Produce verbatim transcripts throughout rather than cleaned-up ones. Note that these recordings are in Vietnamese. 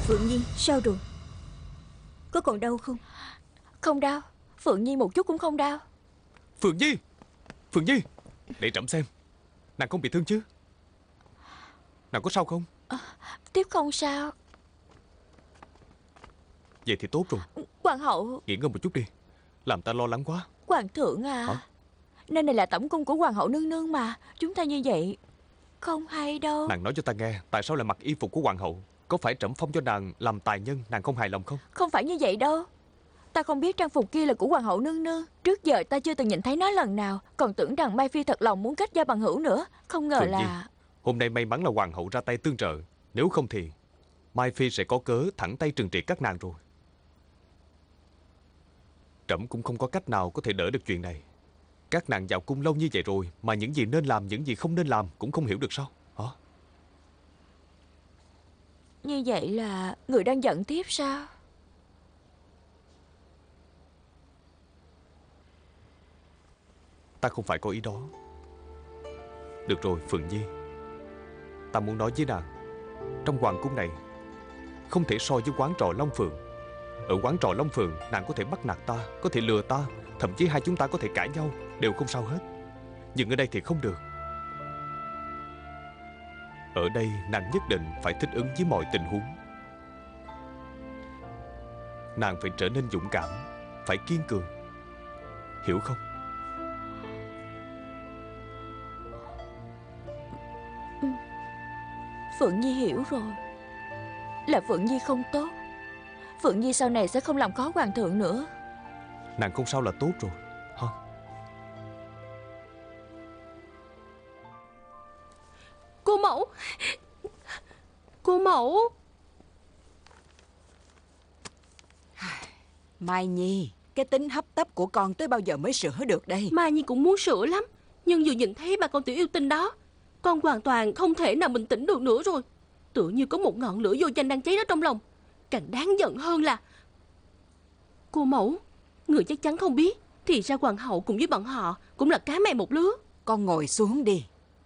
Phượng Nhi, sao rồi? Có còn đau không? Không đau. Phượng Nhi một chút cũng không đau. Phượng Nhi, Phượng Nhi, để trẫm xem. Nàng không bị thương chứ? Nàng có sao không? à, Tiếp không sao. Vậy thì tốt rồi. Hoàng hậu. Nghỉ ngơi một chút đi, làm ta lo lắng quá. Hoàng thượng à. Hả? Nơi này là tẩm cung của hoàng hậu nương nương mà. Chúng ta như vậy không hay đâu. Nàng nói cho ta nghe, tại sao lại mặc y phục của hoàng hậu? Có phải trẫm phong cho nàng làm tài nhân, nàng không hài lòng không? Không phải như vậy đâu. Ta không biết trang phục kia là của hoàng hậu nương nương. Trước giờ ta chưa từng nhìn thấy nó lần nào. Còn tưởng rằng Mai Phi thật lòng muốn kết giao bằng hữu nữa. Không ngờ Phượng là Nhi, hôm nay may mắn là hoàng hậu ra tay tương trợ. Nếu không thì Mai Phi sẽ có cớ thẳng tay trừng trị các nàng rồi. Trẫm cũng không có cách nào có thể đỡ được chuyện này. Các nàng vào cung lâu như vậy rồi mà những gì nên làm, những gì không nên làm cũng không hiểu được sao? Hả? Như vậy là người đang giận tiếp sao? Ta không phải có ý đó. Được rồi Phượng Nhi, ta muốn nói với nàng, trong hoàng cung này không thể so với quán trọ Long Phượng. Ở quán trọ Long Phượng, nàng có thể bắt nạt ta, có thể lừa ta, thậm chí hai chúng ta có thể cãi nhau, đều không sao hết. Nhưng ở đây thì không được. Ở đây nàng nhất định phải thích ứng với mọi tình huống. Nàng phải trở nên dũng cảm, phải kiên cường, hiểu không? Phượng Nhi hiểu rồi. Là Phượng Nhi không tốt. Phượng Nhi sau này sẽ không làm khó hoàng thượng nữa. Nàng không sao là tốt rồi, hả? Cô mẫu, cô mẫu. Mai Nhi, cái tính hấp tấp của con tới bao giờ mới sửa được đây? Mai Nhi cũng muốn sửa lắm, nhưng vừa nhìn thấy ba con tiểu yêu tinh đó, con hoàn toàn không thể nào bình tĩnh được nữa rồi. Tựa như có một ngọn lửa vô danh đang cháy đó trong lòng. Càng đáng giận hơn là cô mẫu, người chắc chắn không biết, thì ra hoàng hậu cùng với bọn họ cũng là cá mè một lứa. Con ngồi xuống đi.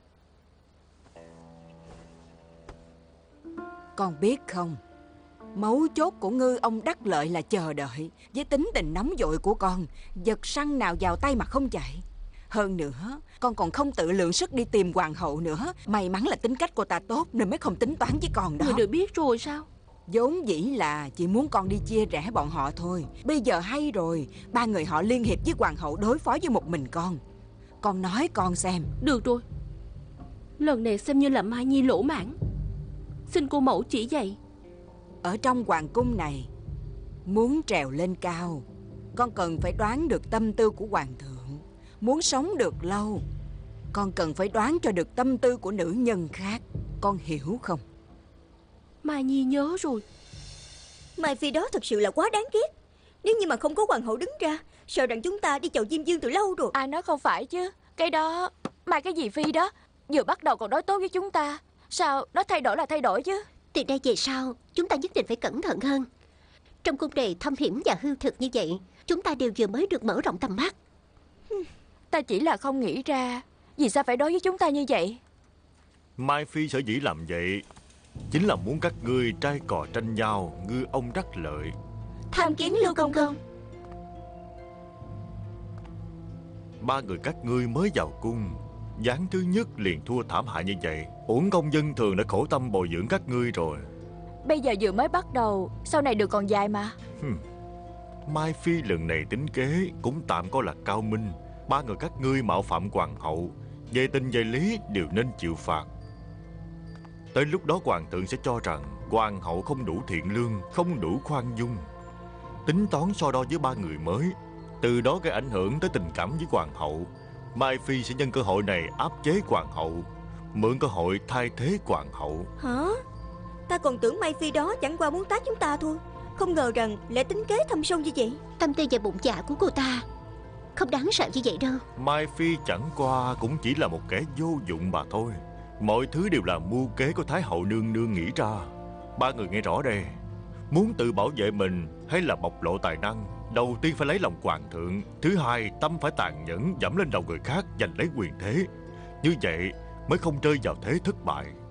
Con biết không, mấu chốt của Ngư ông Đắc Lợi là chờ đợi. Với tính tình nóng vội của con, giật săn nào vào tay mà không chạy. Hơn nữa, con còn không tự lượng sức đi tìm hoàng hậu nữa. May mắn là tính cách cô ta tốt nên mới không tính toán với con đó. Người đều biết rồi sao? Vốn dĩ là chỉ muốn con đi chia rẽ bọn họ thôi. Bây giờ hay rồi, ba người họ liên hiệp với hoàng hậu đối phó với một mình con. Con nói con xem. Được rồi, lần này xem như là Mai Nhi lỗ mãn. Xin cô mẫu chỉ dạy. Ở trong hoàng cung này, muốn trèo lên cao, con cần phải đoán được tâm tư của hoàng thượng. Muốn sống được lâu, con cần phải đoán cho được tâm tư của nữ nhân khác. Con hiểu không? Mai Nhi nhớ rồi. Mai Phi đó thật sự là quá đáng ghét. Nếu như mà không có hoàng hậu đứng ra, sợ rằng chúng ta đi chầu Diêm Dương từ lâu rồi. Ai nói không phải chứ. Cái đó, Mai cái gì Phi đó, vừa bắt đầu còn đối tốt với chúng ta. Sao nó thay đổi là thay đổi chứ. Từ đây về sau, chúng ta nhất định phải cẩn thận hơn. Trong cung đề thâm hiểm và hư thực như vậy, chúng ta đều vừa mới được mở rộng tầm mắt. Ta chỉ là không nghĩ ra vì sao phải đối với chúng ta như vậy. Mai Phi sở dĩ làm vậy chính là muốn các ngươi trai cò tranh nhau, ngư ông đắc lợi. Tham kiến Lưu công công. Ba người các ngươi mới vào cung, giáng thứ nhất liền thua thảm hại như vậy. Uổng công dân thường đã khổ tâm bồi dưỡng các ngươi rồi. Bây giờ vừa mới bắt đầu, sau này được còn dài mà. Hừm. Mai Phi lần này tính kế cũng tạm coi là cao minh. Ba người các ngươi mạo phạm hoàng hậu, về tình về lý đều nên chịu phạt. Tới lúc đó hoàng thượng sẽ cho rằng hoàng hậu không đủ thiện lương, không đủ khoan dung, tính toán so đo với ba người mới, từ đó gây ảnh hưởng tới tình cảm với hoàng hậu. Mai Phi sẽ nhân cơ hội này áp chế hoàng hậu, mượn cơ hội thay thế hoàng hậu. Hả? Ta còn tưởng Mai Phi đó chẳng qua muốn tát chúng ta thôi, không ngờ rằng lại tính kế thâm sâu như vậy. Tâm tư và bụng dạ của cô ta không đáng sợ như vậy đâu. Mai Phi chẳng qua cũng chỉ là một kẻ vô dụng mà thôi. Mọi thứ đều là mưu kế của Thái hậu nương nương nghĩ ra. Ba người nghe rõ đây, muốn tự bảo vệ mình hay là bộc lộ tài năng, đầu tiên phải lấy lòng hoàng thượng, thứ hai tâm phải tàn nhẫn dẫm lên đầu người khác giành lấy quyền thế. Như vậy mới không rơi vào thế thất bại.